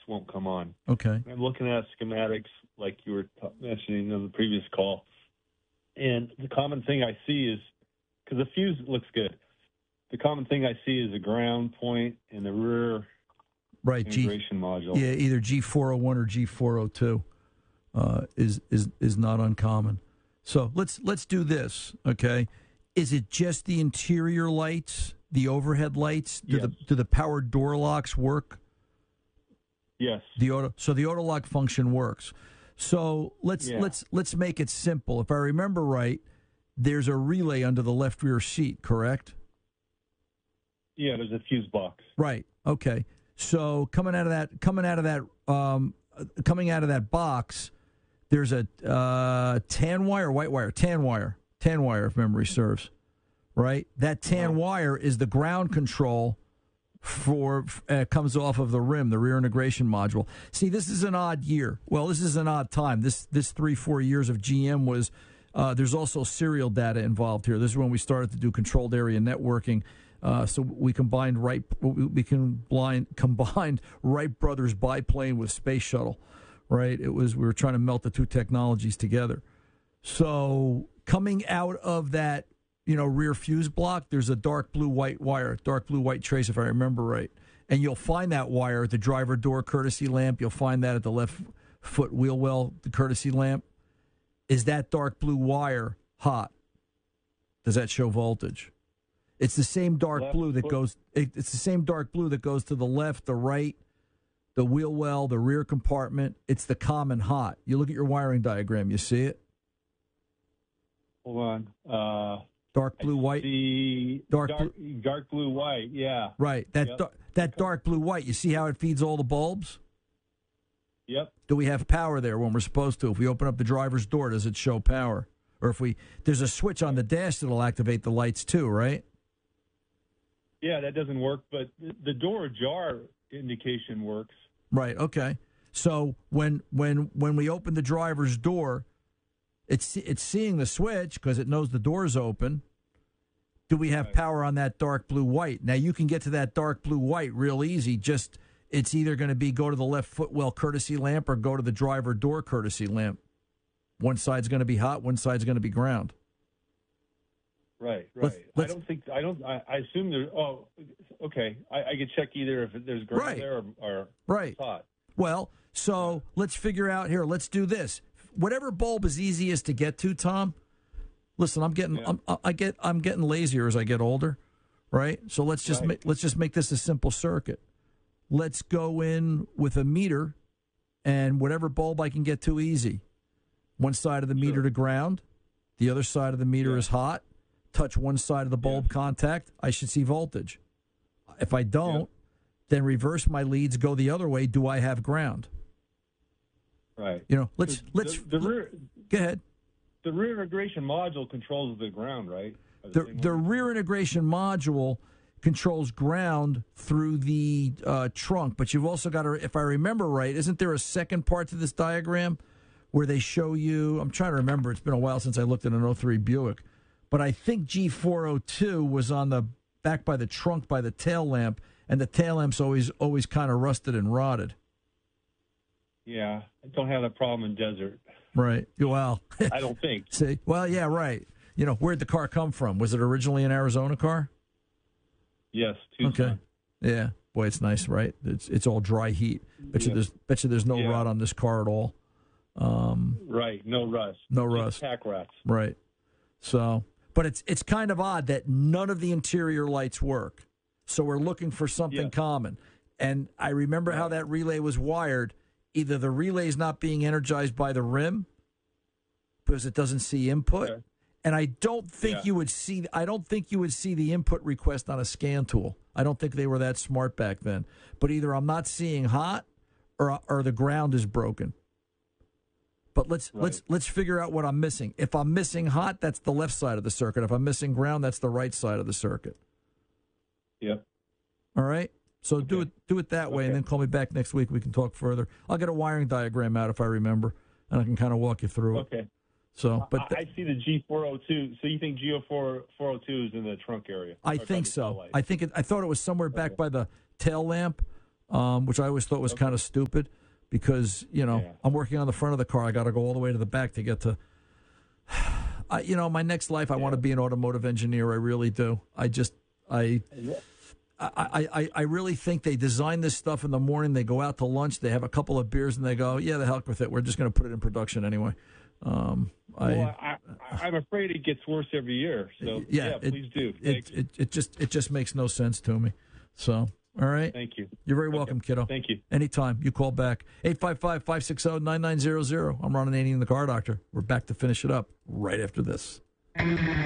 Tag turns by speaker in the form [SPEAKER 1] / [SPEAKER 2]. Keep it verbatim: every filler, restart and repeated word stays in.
[SPEAKER 1] won't come on.
[SPEAKER 2] Okay.
[SPEAKER 1] I'm looking at schematics like you were t- mentioning in the previous call, and the common thing I see is, because the fuse looks good, the common thing I see is a ground point and the rear
[SPEAKER 2] right,
[SPEAKER 1] integration
[SPEAKER 2] G,
[SPEAKER 1] module.
[SPEAKER 2] Yeah, either G four oh one or G four oh two uh, is is is not uncommon. So let's let's do this, okay? Is it just the interior lights, the overhead lights? Do
[SPEAKER 1] Yes.
[SPEAKER 2] the do the power door locks work?
[SPEAKER 1] Yes.
[SPEAKER 2] The auto, so the auto lock function works. So let's
[SPEAKER 1] Yeah.
[SPEAKER 2] let's let's make it simple. If I remember right, there's a relay under the left rear seat, correct?
[SPEAKER 1] Yeah, there's a fuse box.
[SPEAKER 2] Right. Okay. So coming out of that, coming out of that, um, coming out of that box, there's a uh, tan wire, white wire, tan wire, tan wire, if memory serves. Right. That tan
[SPEAKER 1] Uh-huh.
[SPEAKER 2] wire is the ground control for uh, comes off of the rim, the rear integration module. See, this is an odd year. Well, this is an odd time. This this three four years of G M was. Uh, there's also serial data involved here. This is when we started to do controlled area networking. Uh, so we combined Wright, we can blind, combined Wright Brothers biplane with space shuttle, right? It was we were trying to melt the two technologies together. So coming out of that, you know, rear fuse block, there's a dark blue white wire, dark blue white trace, if I remember right. And you'll find that wire at the driver door courtesy lamp. You'll find that at the left foot wheel well, the courtesy lamp. Is that dark blue wire hot? Does that show voltage? It's the same dark
[SPEAKER 1] Left
[SPEAKER 2] blue that
[SPEAKER 1] foot.
[SPEAKER 2] goes. It, it's the same dark blue that goes to the left, the right, the wheel well, the rear compartment. It's the common hot. You look at your wiring diagram. You see it?
[SPEAKER 1] Hold on. Uh,
[SPEAKER 2] Dark blue, white.
[SPEAKER 1] The
[SPEAKER 2] Dark
[SPEAKER 1] dark, dark blue, white. Yeah.
[SPEAKER 2] Right. That
[SPEAKER 1] Yep.
[SPEAKER 2] dar- that dark blue, white. You see how it feeds all the bulbs?
[SPEAKER 1] Yep.
[SPEAKER 2] Do we have power there when we're supposed to? If we open up the driver's door, does it show power? Or if we there's a switch on the dash that'll activate the lights too, right?
[SPEAKER 1] Yeah, that doesn't work, but the- the door ajar indication works.
[SPEAKER 2] Right. Okay. So when when when we open the driver's door, it's it's seeing the switch because it knows the door's open. Do we have
[SPEAKER 1] Right.
[SPEAKER 2] power on that dark blue white? Now you can get to that dark blue white real easy. Just it's either going to be go to the left footwell courtesy lamp or go to the driver door courtesy lamp. One side's going to be hot, one side's going to be ground.
[SPEAKER 1] Right, right.
[SPEAKER 2] Let's- let's-
[SPEAKER 1] I don't think I don't. I, I assume there. Oh, okay. I, I could check either if there's ground
[SPEAKER 2] Right.
[SPEAKER 1] there or, or
[SPEAKER 2] Right.
[SPEAKER 1] hot.
[SPEAKER 2] Well, so let's figure out here. Let's do this. Whatever bulb is easiest to get to, Tom. Listen, I'm getting,
[SPEAKER 1] Yeah.
[SPEAKER 2] I'm, I get, I'm getting lazier as I get older, right? So let's just
[SPEAKER 1] Right.
[SPEAKER 2] make, let's just make this a simple circuit. Let's go in with a meter, and whatever bulb I can get to easy. One side of the meter
[SPEAKER 1] Sure.
[SPEAKER 2] to ground, the other side of the meter
[SPEAKER 1] Yeah.
[SPEAKER 2] is hot. Touch one side of the bulb
[SPEAKER 1] Yeah.
[SPEAKER 2] contact, I should see voltage. If I don't, then reverse my leads, go the other way. Do I have ground?
[SPEAKER 1] Right.
[SPEAKER 2] You know, let's
[SPEAKER 1] The-
[SPEAKER 2] let's
[SPEAKER 1] the, the rear
[SPEAKER 2] go ahead.
[SPEAKER 1] the rear integration module controls the ground, right? Or
[SPEAKER 2] The
[SPEAKER 1] same
[SPEAKER 2] the
[SPEAKER 1] one?
[SPEAKER 2] rear integration module controls ground through the uh, trunk, but you've also got to, if I remember right, isn't there a second part to this diagram where they show you? I'm trying to remember. It's been a while since I looked at an oh three Buick, but I think G four oh two was on the back by the trunk by the tail lamp, and the tail lamp's always always kind of rusted and rotted.
[SPEAKER 1] Yeah, I don't have that problem in desert.
[SPEAKER 2] Right. Well,
[SPEAKER 1] I don't think.
[SPEAKER 2] see, well, yeah, right. You know, where'd the car come from? Was it originally an Arizona car?
[SPEAKER 1] Yes. Tucson.
[SPEAKER 2] Okay. Yeah. Boy, it's nice, right? It's it's all dry heat. Bet you
[SPEAKER 1] Yeah.
[SPEAKER 2] there's bet you there's no
[SPEAKER 1] Yeah.
[SPEAKER 2] rot on this car at all. Um,
[SPEAKER 1] Right. No rust.
[SPEAKER 2] No
[SPEAKER 1] Just
[SPEAKER 2] rust.
[SPEAKER 1] Tack rats.
[SPEAKER 2] right. So, but it's it's kind of odd that none of the interior lights work. So we're looking for something
[SPEAKER 1] Yeah.
[SPEAKER 2] common. And I remember how that relay was wired. Either the relay is not being energized by the rim because it doesn't see input.
[SPEAKER 1] Okay.
[SPEAKER 2] And I don't think
[SPEAKER 1] Yeah.
[SPEAKER 2] you would see. I don't think you would see the input request on a scan tool. I don't think they were that smart back then. But either I'm not seeing hot, or or the ground is broken. But let's
[SPEAKER 1] Right.
[SPEAKER 2] let's let's figure out what I'm missing. If I'm missing hot, that's the left side of the circuit. If I'm missing ground, that's the right side of the circuit.
[SPEAKER 1] Yep.
[SPEAKER 2] All right. So do
[SPEAKER 1] Okay.
[SPEAKER 2] it do it that way, and
[SPEAKER 1] Okay.
[SPEAKER 2] then call me back next week. We can talk further. I'll get a wiring diagram out if I remember, and I can kind of walk you through it.
[SPEAKER 1] Okay.
[SPEAKER 2] So, but
[SPEAKER 1] I, I see the G four oh two. So you think G four oh two is in the trunk area?
[SPEAKER 2] I
[SPEAKER 1] Or by
[SPEAKER 2] think
[SPEAKER 1] the tail
[SPEAKER 2] so.
[SPEAKER 1] light?
[SPEAKER 2] I think it, I thought it was somewhere back
[SPEAKER 1] Okay.
[SPEAKER 2] by the tail lamp, um, which I always thought was okay. kind of stupid because, you know, yeah. I'm working on the front of the car. I got to go all the way to the back to get to, I, you know, my next life, I yeah. want to be an automotive engineer. I really do. I just, I, I, I, I really think they design this stuff in the morning. They go out to lunch. They have a couple of beers and they go, yeah, the hell with it. We're just going to put it in production anyway. Um,
[SPEAKER 1] well, I, I, I'm afraid it gets worse every year. So yeah, yeah
[SPEAKER 2] it,
[SPEAKER 1] please do.
[SPEAKER 2] It, it, it just it just makes no sense to me. So all right.
[SPEAKER 1] Thank you.
[SPEAKER 2] You're very
[SPEAKER 1] okay.
[SPEAKER 2] welcome, kiddo.
[SPEAKER 1] Thank you.
[SPEAKER 2] Anytime. You call back. eight five five, five six zero, nine nine zero zero. I'm Ron Ananian, the Car Doctor. We're back to finish it up right after this.